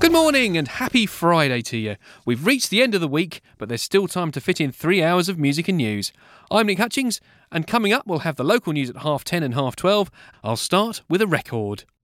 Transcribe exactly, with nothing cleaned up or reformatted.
Good morning and happy Friday to you. We've reached the end of the week, but there's still time to fit in three hours of music and news. I'm Nick Hutchings, and coming up we'll have the local news at half ten and half twelve. I'll start with a record.